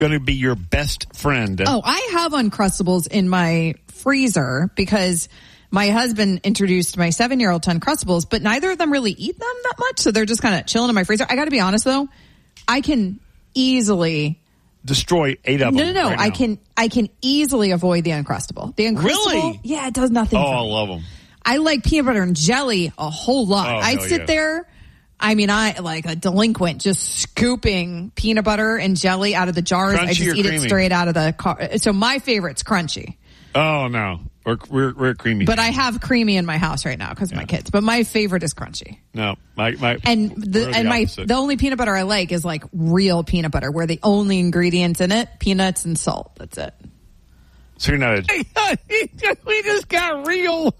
going to be your best friend? Oh, I have Uncrustables in my freezer because my husband introduced my 7-year-old to Uncrustables, but neither of them really eat them that much, so they're just kind of chilling in my freezer. I got to be honest, though. I can easily destroy 8 of them. No. Right I can easily avoid the Uncrustable. The Uncrustable, really? Yeah, it does nothing. Oh, for I me. love them. I like peanut butter and jelly a whole lot. I sit there. I mean, I like a delinquent just scooping peanut butter and jelly out of the jars. Crunchy I just eat it straight out of the car. So my favorite's crunchy. Oh, no. We're creamy. But I have creamy in my house right now because of my kids. But my favorite is crunchy. No, the only peanut butter I like is like real peanut butter, where the only ingredients in it, peanuts and salt. That's it. So you're not we just got real.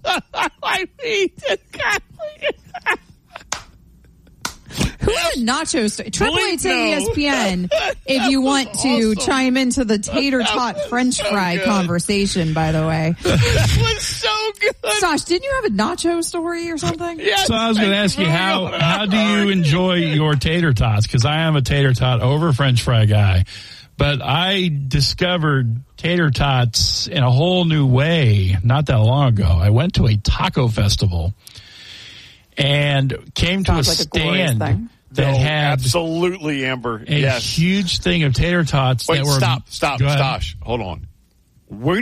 Who had a nacho story? Triple A to ESPN if you want to chime into the tater tot French fry conversation, by the way. That was so good. Sash, didn't you have a nacho story or something? Yes, so I was going to ask you, how do you enjoy your tater tots? Because I am a tater tot over French fry guy. But I discovered tater tots in a whole new way not that long ago. I went to a taco festival and came to a stand that had absolutely, Amber, a huge thing of tater tots. Wait, that were stop, Stosh, hold on. Where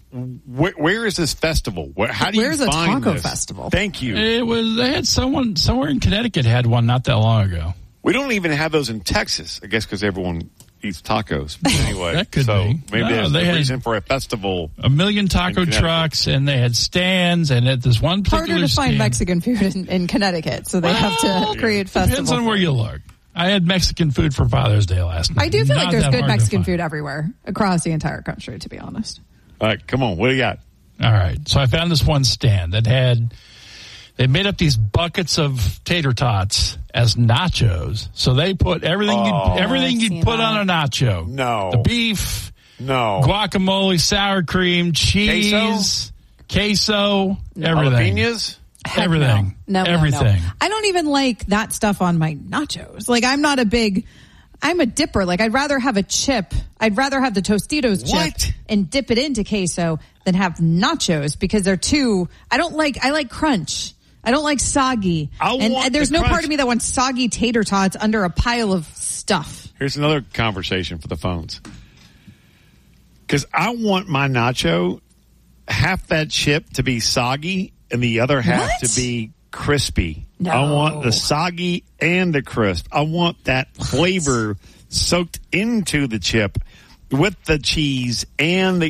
is this festival? How do Where's you find a taco this? festival? Thank you. They had someone somewhere in Connecticut had one not that long ago. We don't even have those in Texas, I guess, because everyone eats tacos. But anyway, that could be. Maybe there's a reason for a festival. 1 million taco trucks, and they had stands, and at this one particular harder to find stand, Mexican food in Connecticut, so they have to create festivals. Depends on where you look. I had Mexican food for Father's Day last night. I do feel like there's good Mexican food everywhere across the entire country, to be honest. All right, come on. What do you got? All right. So I found this one stand that they made up these buckets of tater tots as nachos. So they put everything you'd put on a nacho. No. The beef. No. Guacamole, sour cream, cheese, queso, everything. Jalapenos? Everything. No, everything. No. I don't even like that stuff on my nachos. Like, I'm a dipper. Like, I'd rather have a chip. I'd rather have the Tostitos chip and dip it into queso than have nachos because I like crunch. I don't like soggy. And there's no part of me that wants soggy tater tots under a pile of stuff. Here's another conversation for the phones. Because I want my nacho, half that chip to be soggy and the other half to be crispy. No. I want the soggy and the crisp. I want that flavor soaked into the chip with the cheese and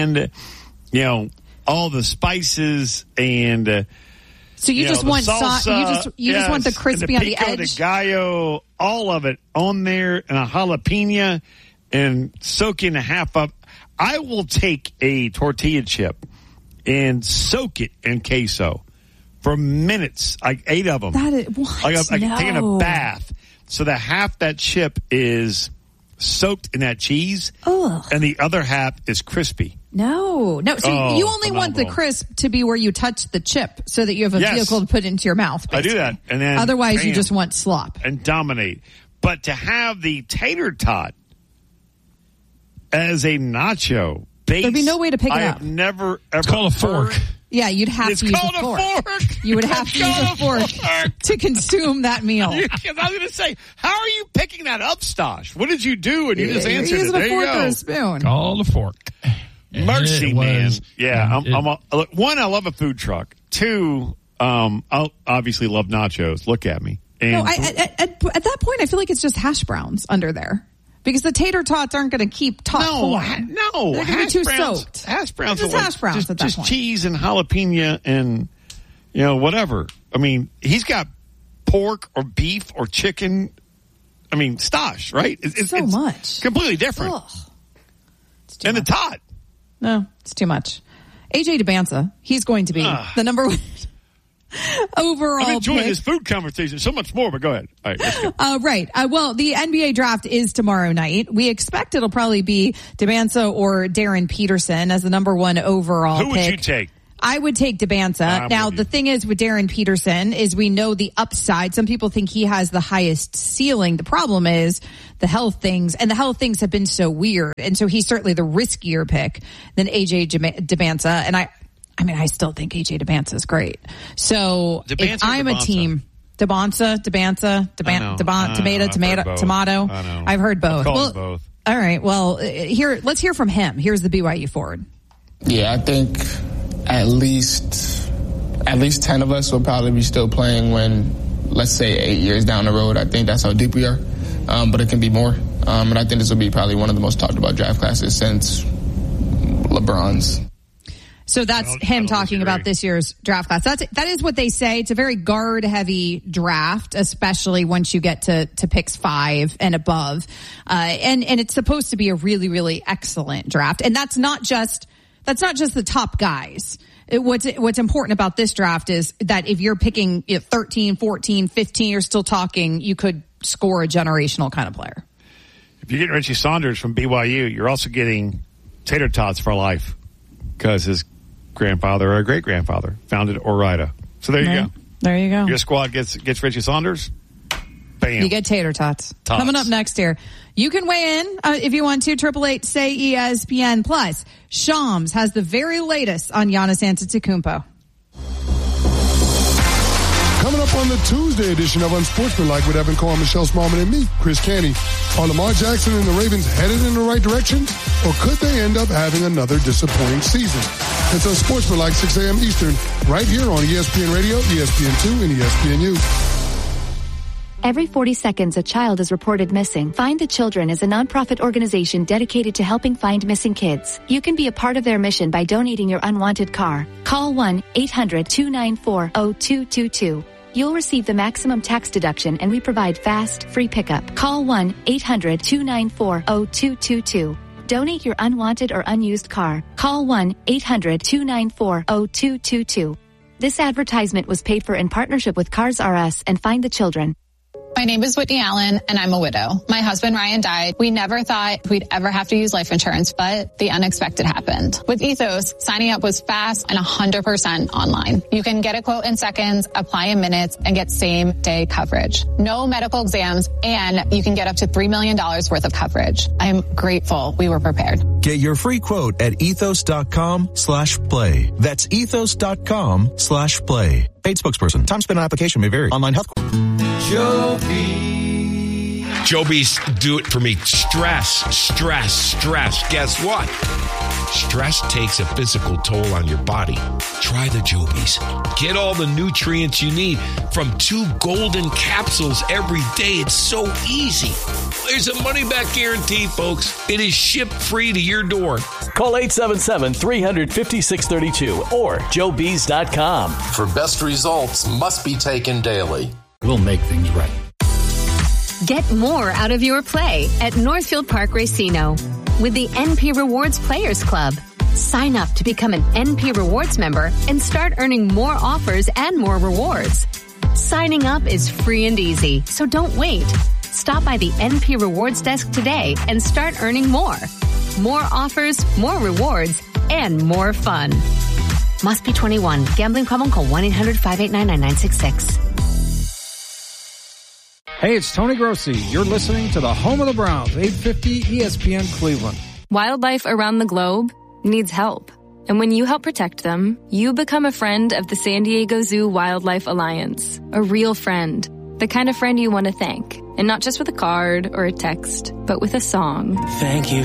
all the spices and so you just want salsa, you just want the crispy on the edge. The gallo, all of it on there, and a jalapeno, and soaking a half up. I will take a tortilla chip and soak it in queso for minutes, like 8 of them. Like taking a bath. So that half that chip is soaked in that cheese, and the other half is crispy. No. So you only want the crisp to be where you touch the chip so that you have a vehicle to put into your mouth, basically. I do that. And then otherwise you just want slop. And dominate. But to have the tater tot as a nacho base, there'd be no way to pick it up. I have never, ever It's called a fork. Yeah, you'd have to use a fork. You would have to use a fork to consume that meal. I was going to say, how are you picking that up, Stosh? What did you do? And you just answered You're using it. a fork or a spoon. Called a fork. Mercy, man. Yeah, one, I love a food truck. 2, I obviously love nachos. Look at me. And no, at that point, I feel like it's just hash browns under there. Because the tater tots aren't going to keep form. No. They're going to be too soaked. Hash browns just are hash browns at that point. Just cheese and jalapeno and, whatever. I mean, he's got pork or beef or chicken. I mean, Stosh, right? It's much. Completely different. And the tot. No, it's too much. AJ DeBanza, he's going to be the number 1 overall I'm enjoying pick. this food conversation so much more, but go ahead. All right, let's go. Right. Well, the NBA draft is tomorrow night. We expect it'll probably be DeBanza or Darren Peterson as the number 1 overall pick. Who would you take? I would take Dabanza. Now, the thing is with Darren Peterson is we know the upside. Some people think he has the highest ceiling. The problem is the health things, and the health things have been so weird. And so he's certainly the riskier pick than AJ Dabanza. And I still think AJ Dabanza is great. So if I'm a team, Dabanza, tomato. I've heard both. Both. All right. Well, let's hear from him. Here's the BYU forward. Yeah, I think at least 10 of us will probably be still playing when, let's say, 8 years down the road. I think that's how deep we are, but it can be more. And I think this will be probably one of the most talked about draft classes since LeBron's. So that's him talking about this year's draft class. That is what they say. It's a very guard heavy draft, especially once you get to picks 5 and above. And it's supposed to be a really, really excellent draft. And that's not just the top guys. What's important about this draft is that if you're picking 13, 14, 15, you're still talking, you could score a generational kind of player. If you get Richie Saunders from BYU, you're also getting tater tots for life because his grandfather or great-grandfather founded Ore-Ida. So there you go. There you go. Your squad gets Richie Saunders. Bam. You get tater tots. Coming up next here. You can weigh in if you want to. 888-SAY-ESPN. Plus, Shams has the very latest on Giannis Antetokounmpo. Coming up on the Tuesday edition of Unsportsmanlike with Evan Carr, Michelle Smallman, and me, Chris Canty. Are Lamar Jackson and the Ravens headed in the right direction? Or could they end up having another disappointing season? It's Unsportsmanlike, 6 a.m. Eastern, right here on ESPN Radio, ESPN2, and ESPNU. Every 40 seconds, a child is reported missing. Find the Children is a nonprofit organization dedicated to helping find missing kids. You can be a part of their mission by donating your unwanted car. Call 1-800-294-0222. You'll receive the maximum tax deduction, and we provide fast, free pickup. Call 1-800-294-0222. Donate your unwanted or unused car. Call 1-800-294-0222. This advertisement was paid for in partnership with Cars R Us and Find the Children. My name is Whitney Allen, and I'm a widow. My husband, Ryan, died. We never thought we'd ever have to use life insurance, but the unexpected happened. With Ethos, signing up was fast and 100% online. You can get a quote in seconds, apply in minutes, and get same-day coverage. No medical exams, and you can get up to $3 million worth of coverage. I'm grateful we were prepared. Get your free quote at ethos.com/play. That's ethos.com/play. Paid spokesperson. Time spent on application may vary. Online health. Joby's do it for me. Stress. Guess what? Stress takes a physical toll on your body. Try the Joby's. Get all the nutrients you need from 2 golden capsules every day. It's so easy. There's a money-back guarantee, folks. It is shipped free to your door. Call 877-350-632 or joebees.com. For best results must be taken daily. We'll make things right. Get more out of your play at Northfield Park Racino with the NP Rewards Players Club. Sign up to become an NP Rewards member and start earning more offers and more rewards. Signing up is free and easy, so don't wait. Stop by the NP Rewards desk today and start earning more. More offers, more rewards, and more fun. Must be 21. Gambling problem? Call 1-800-589-9966. Hey, it's Tony Grossi. You're listening to the home of the Browns, 850 ESPN Cleveland. Wildlife around the globe needs help. And when you help protect them, you become a friend of the San Diego Zoo Wildlife Alliance. A real friend. The kind of friend you want to thank. And not just with a card or a text, but with a song. Thank you